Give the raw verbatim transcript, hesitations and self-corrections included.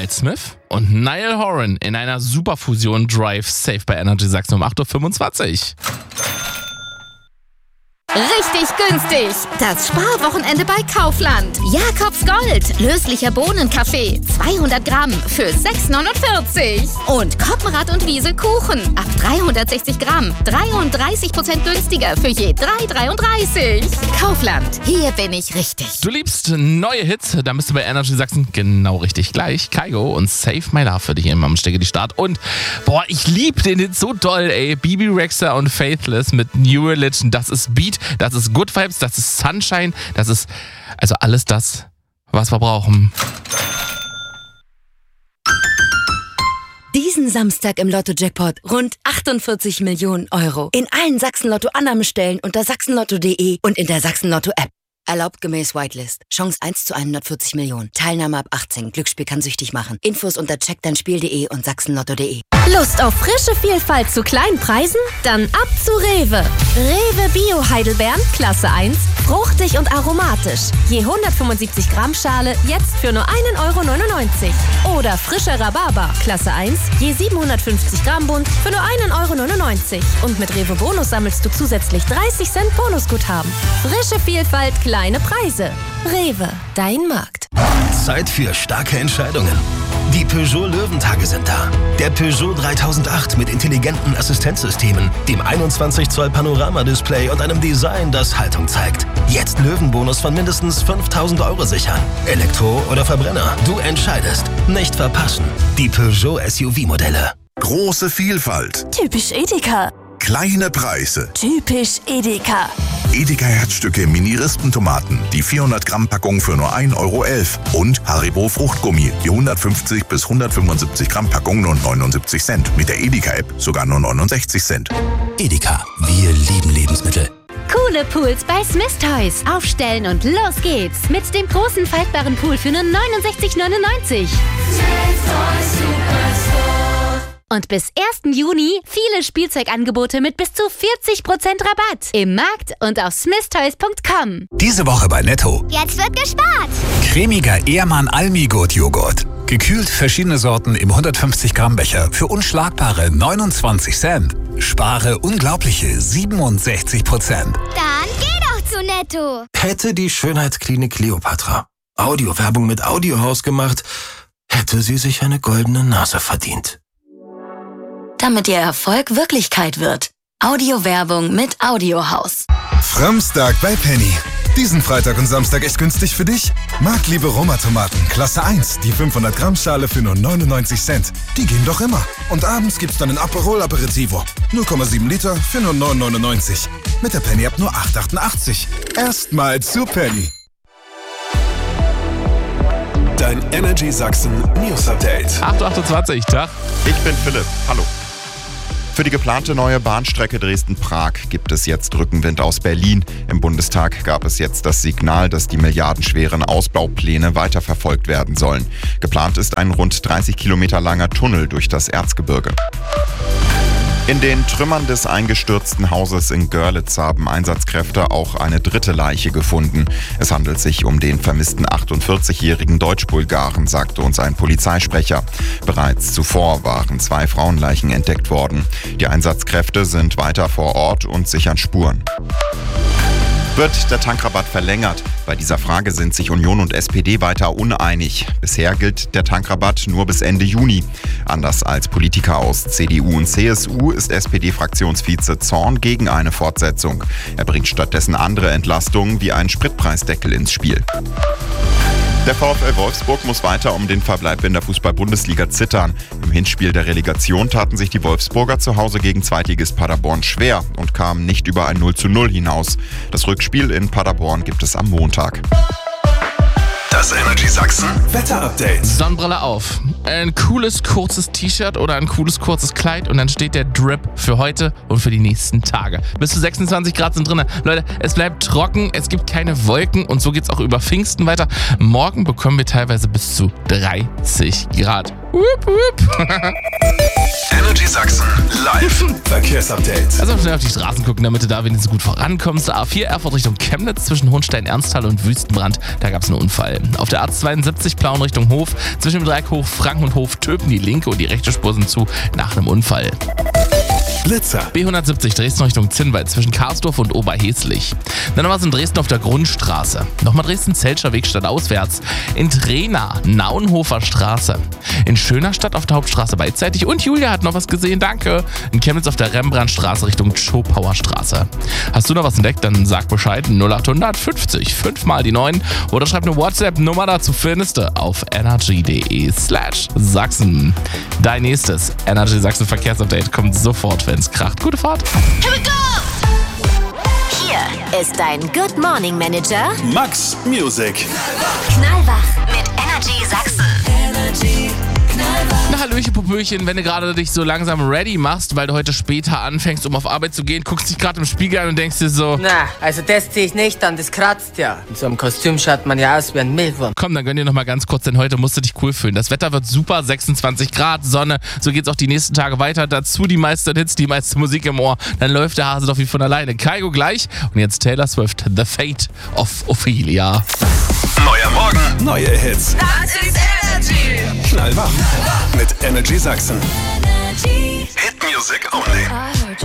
Mike Smith und Niall Horan in einer Superfusion Drive Safe bei Energy Sachsen um acht Uhr fünfundzwanzig. Richtig günstig. Das Sparwochenende bei Kaufland. Jakobs Gold. Löslicher Bohnenkaffee. zweihundert Gramm für sechs neunundvierzig. Und Koppenrad und Wiesel Kuchen. Ab dreihundertsechzig Gramm. dreiunddreißig Prozent günstiger für je drei dreiunddreißig. Kaufland. Hier bin ich richtig. Du liebst neue Hits, da bist du bei Energy Sachsen genau richtig. Gleich Kygo und Save My Love für dich im Stecke die Start. Und boah, ich lieb den Hit so doll, ey. Bibi Rexha und Faithless mit New Religion. Das ist Beat. Das ist Good Vibes, das ist Sunshine, das ist also alles das, was wir brauchen. Diesen Samstag im Lotto-Jackpot rund achtundvierzig Millionen Euro. In allen Sachsen-Lotto-Annahmestellen unter sachsenlotto punkt de und in der Sachsen-Lotto-App. Erlaubt gemäß Whitelist. Chance eins zu hundertvierzig Millionen. Teilnahme ab achtzehn. Glücksspiel kann süchtig machen. Infos unter check dein spiel punkt de und sachsenlotto punkt de. Lust auf frische Vielfalt zu kleinen Preisen? Dann ab zu Rewe. Rewe Bio Heidelbeeren, Klasse eins, fruchtig und aromatisch. Je hundertfünfundsiebzig Gramm Schale jetzt für nur ein Euro neunundneunzig. Oder frische Rhabarber, Klasse eins, je siebenhundertfünfzig Gramm Bund für nur ein Euro neunundneunzig. Und mit Rewe Bonus sammelst du zusätzlich dreißig Cent Bonusguthaben. Frische Vielfalt, kleine Preise. Rewe, dein Markt. Zeit für starke Entscheidungen. Die Peugeot Löwentage sind da. Der Peugeot dreitausendacht mit intelligenten Assistenzsystemen, dem einundzwanzig Zoll Panoramadisplay und einem Design, das Haltung zeigt. Jetzt Löwenbonus von mindestens fünftausend Euro sichern. Elektro oder Verbrenner, du entscheidest. Nicht verpassen. Die Peugeot S U V-Modelle. Große Vielfalt. Typisch Edeka. Kleine Preise. Typisch Edeka. Edeka Herzstücke Mini-Rispentomaten, die vierhundert Gramm Packung für nur ein Euro elf. Und Haribo Fruchtgummi, die hundertfünfzig bis hundertfünfundsiebzig Gramm Packung nur neunundsiebzig Cent. Mit der Edeka-App sogar nur neunundsechzig Cent. Edeka, wir lieben Lebensmittel. Coole Pools bei Smith Toys. Aufstellen und los geht's. Mit dem großen faltbaren Pool für nur neunundsechzig neunundneunzig. Und bis ersten Juni viele Spielzeugangebote mit bis zu vierzig Prozent Rabatt. Im Markt und auf smith toys punkt com. Diese Woche bei Netto. Jetzt wird gespart. Cremiger Ehrmann Almigurt Joghurt. Gekühlt verschiedene Sorten im hundertfünfzig Gramm Becher für unschlagbare neunundzwanzig Cent. Spare unglaubliche siebenundsechzig Prozent. Dann geh doch zu Netto. Hätte die Schönheitsklinik Kleopatra Audiowerbung mit Audiohaus gemacht, hätte sie sich eine goldene Nase verdient. Damit Ihr Erfolg Wirklichkeit wird. Audiowerbung mit Audiohaus. Framstag bei Penny. Diesen Freitag und Samstag echt günstig für dich? Marktliebe Roma-Tomaten, Klasse eins, die fünfhundert Gramm Schale für nur neunundneunzig Cent. Die gehen doch immer. Und abends gibt's dann ein Aperol Aperitivo. null Komma sieben Liter für nur neun neunundneunzig. Mit der Penny ab nur acht achtundachtzig. Erstmal zu Penny. Dein Energy Sachsen News Update. acht Uhr achtundzwanzig, Tag. Ich bin Philipp. Hallo. Für die geplante neue Bahnstrecke Dresden-Prag gibt es jetzt Rückenwind aus Berlin. Im Bundestag gab es jetzt das Signal, dass die milliardenschweren Ausbaupläne weiterverfolgt werden sollen. Geplant ist ein rund dreißig Kilometer langer Tunnel durch das Erzgebirge. In den Trümmern des eingestürzten Hauses in Görlitz haben Einsatzkräfte auch eine dritte Leiche gefunden. Es handelt sich um den vermissten achtundvierzigjährigen Deutsch-Bulgaren, sagte uns ein Polizeisprecher. Bereits zuvor waren zwei Frauenleichen entdeckt worden. Die Einsatzkräfte sind weiter vor Ort und sichern Spuren. Wird der Tankrabatt verlängert? Bei dieser Frage sind sich Union und S P D weiter uneinig. Bisher gilt der Tankrabatt nur bis Ende Juni. Anders als Politiker aus C D U und C S U ist S P D-Fraktionsvize Zorn gegen eine Fortsetzung. Er bringt stattdessen andere Entlastungen wie einen Spritpreisdeckel ins Spiel. Der VfL Wolfsburg muss weiter um den Verbleib in der Fußball-Bundesliga zittern. Im Hinspiel der Relegation taten sich die Wolfsburger zu Hause gegen Zweitligist Paderborn schwer und kamen nicht über ein null zu null hinaus. Das Rückspiel in Paderborn gibt es am Montag. Das Energy Sachsen Wetter-Update. Sonnenbrille auf, ein cooles kurzes T-Shirt oder ein cooles kurzes Kleid und dann steht der Drip für heute und für die nächsten Tage. Bis zu sechsundzwanzig Grad sind drin. Leute, es bleibt trocken, es gibt keine Wolken und so geht's auch über Pfingsten weiter. Morgen bekommen wir teilweise bis zu dreißig Grad. Wupp, wupp. Energy Sachsen live Verkehrsupdate. Lass uns schnell auf die Straßen gucken, damit du da wenigstens gut vorankommst. A vier Erfurt Richtung Chemnitz zwischen Hohenstein-Ernsthal und Wüstenbrand. Da gab es einen Unfall. Auf der A zweiundsiebzig Plauen Richtung Hof zwischen dem Dreieck Hof-Franken und Hof-Töpen die linke und die rechte Spur sind zu nach einem Unfall. Blitzer. B hundertsiebzig Dresden Richtung Zinnwald zwischen Karsdorf und Oberheslich. Dann noch was in Dresden auf der Grundstraße. Nochmal Dresden-Zeltscher Weg stadtauswärts. In Trena, Naunhofer Straße. In Schönerstadt auf der Hauptstraße beidseitig. Und Julia hat noch was gesehen, danke. In Chemnitz auf der Rembrandtstraße Richtung Schopauer Straße. Hast du noch was entdeckt, dann sag Bescheid. null acht fünfzig, fünf mal die neun. Oder schreib eine WhatsApp-Nummer dazu, findest du auf energy.de slash Sachsen. Dein nächstes Energy Sachsen Verkehrsupdate kommt sofort, wenn es kracht. Gute Fahrt. Here we go! Hier ist dein Good Morning Manager Max Music. Knallwach mit Energy Sachsen. Energy Knallwach. Na Hallöchen, Popöchen, wenn du gerade dich so langsam ready machst, weil du heute später anfängst, um auf Arbeit zu gehen, guckst dich gerade im Spiegel an und denkst dir so, na, also das zieh ich nicht an, das kratzt ja. In so einem Kostüm schaut man ja aus wie ein Mehlwurm. komm, dann gönn dir noch mal ganz kurz, denn heute musst du dich cool fühlen. Das Wetter wird super, sechsundzwanzig Grad, Sonne, so geht's auch die nächsten Tage weiter. Dazu die meisten Hits, die meiste Musik im Ohr. Dann läuft der Hase doch wie von alleine. Kaigo gleich und jetzt Taylor Swift, The Fate of Ophelia. Neuer Morgen, neue Hits. Das ist Energy. Knallwach mit Energy Sachsen. Energy. Hit Music only. I heard you